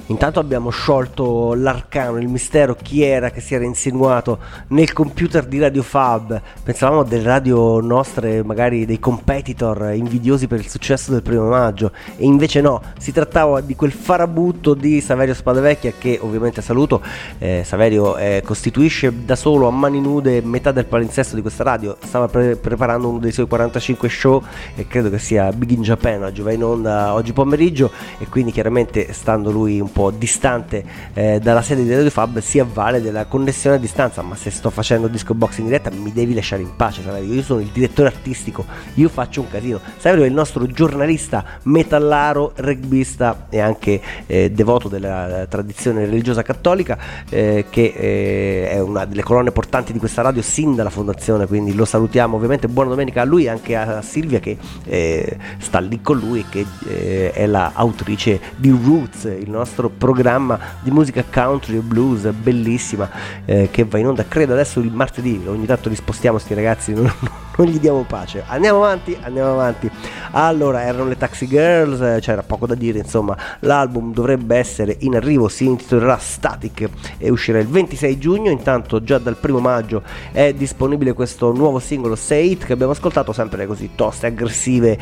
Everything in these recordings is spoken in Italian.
Intanto abbiamo sciolto l'arcano, il mistero, chi era che si era insinuato nel computer di Radio Fab. Pensavamo a delle radio nostre, magari dei competitor invidiosi per il successo del 1 maggio, e invece no, si trattava di quel farabutto di Saverio Spadavecchia, che ovviamente saluto. Saverio costituisce da solo, a mani nude, metà del palinsesto di questa radio. Stava preparando uno dei suoi 45 show, e credo che sia Big in Japan, oggi va in onda oggi pomeriggio, e quindi chiaramente, stando lui un po' distante dalla sede di Radio Fab, si avvale della connessione a distanza. Ma se sto facendo Disco Box in diretta mi devi lasciare in pace, Saverio, io sono il direttore artistico, io faccio un casino. Saverio è il nostro giornalista metallaro, rugbista e anche devoto della tradizione religiosa cattolica, che è una delle colonne portanti di questa radio sin dalla fondazione, quindi lo salutiamo ovviamente. Buona domenica a lui e anche a Silvia, che sta lì con lui, che è la autrice di Roots, il nostro programma di musica country e blues bellissima, che va in onda credo adesso il martedì. Ogni tanto li spostiamo sti ragazzi, non gli diamo pace. Andiamo avanti. Allora, erano le Taxi Girls, c'era poco da dire, insomma. L'album dovrebbe essere in arrivo, si intitolerà Static e uscirà il 26 giugno. Intanto già dal 1 maggio è disponibile questo nuovo singolo Say It, che abbiamo ascoltato, sempre così toste, aggressive,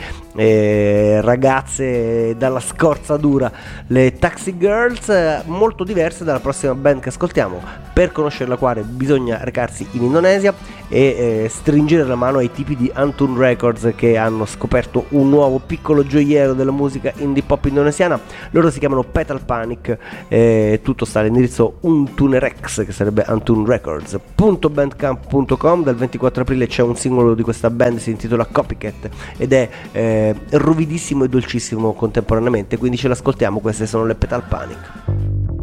ragazze dalla scorza dura, le Taxi Girls, molto diverse dalla prossima band che ascoltiamo, per conoscere la quale bisogna recarsi in Indonesia e stringere la mano ai tipi di Antun Records, che hanno scoperto un nuovo piccolo gioiello della musica indie pop indonesiana. Loro si chiamano Petal Panic, tutto sta all'indirizzo Untunerex, che sarebbe antunrecords.bandcamp.com. Dal 24 aprile c'è un singolo di questa band, si intitola Copycat, ed è ruvidissimo e dolcissimo contemporaneamente, quindi ce l'ascoltiamo. Queste sono le Petal Panic.